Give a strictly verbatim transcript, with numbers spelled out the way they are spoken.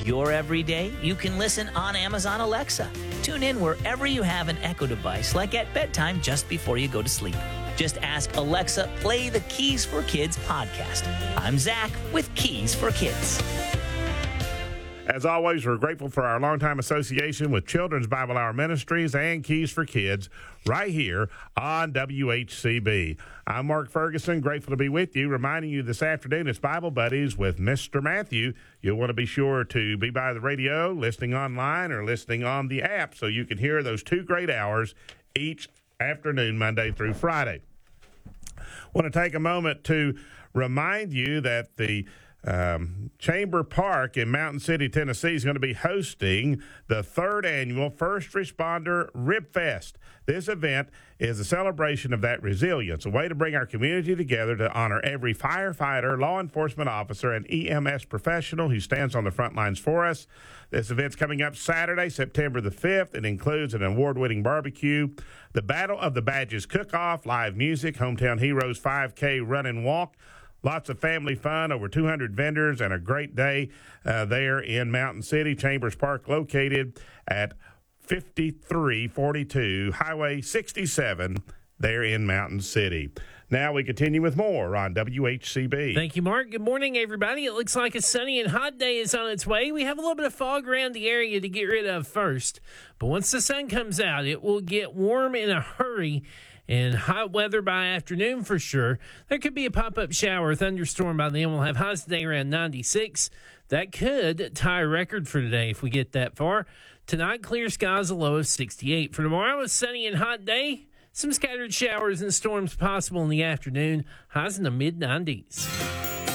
your everyday, you can listen on Amazon Alexa. Tune in wherever you have an Echo device, like at bedtime just before you go to sleep. Just ask Alexa, play the Keys for Kids podcast. I'm Zach with Keys for Kids. As always, we're grateful for our longtime association with Children's Bible Hour Ministries and Keys for Kids right here on W H C B. I'm Mark Ferguson, grateful to be with you, reminding you this afternoon it's Bible Buddies with Mister Matthew. You'll want to be sure to be by the radio, listening online, or listening on the app so you can hear those two great hours each afternoon, Monday through Friday. I want to take a moment to remind you that the Um, Chamber Park in Mountain City, Tennessee is going to be hosting the third annual First Responder Rib Fest. This event is a celebration of that resilience, a way to bring our community together to honor every firefighter, law enforcement officer, and E M S professional who stands on the front lines for us. This event's coming up Saturday, September the fifth. It includes an award-winning barbecue, the Battle of the Badges cook-off, live music, Hometown Heroes five K run and walk, lots of family fun, over two hundred vendors, and a great day uh, there in Mountain City. Chambers Park located at fifty-three forty-two Highway sixty-seven there in Mountain City. Now we continue with more on W H C B. Thank you, Mark. Good morning, everybody. It looks like a sunny and hot day is on its way. We have a little bit of fog around the area to get rid of first. But once the sun comes out, it will get warm in a hurry. And hot weather by afternoon for sure. There could be a pop-up shower or thunderstorm by then. We'll have highs today around ninety-six. That could tie a record for today if we get that far. Tonight, clear skies, a low of sixty-eight. For tomorrow, a sunny and hot day. Some scattered showers and storms possible in the afternoon. Highs in the mid nineties.